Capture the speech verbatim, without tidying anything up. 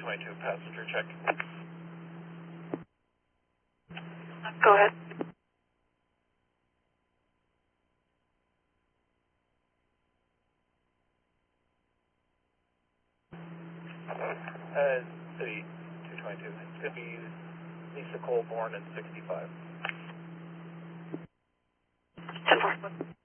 twenty-two, passenger check. Go ahead. Uh, City two twenty-two. It's going to be Lisa Colborn and sixty-five. ten four.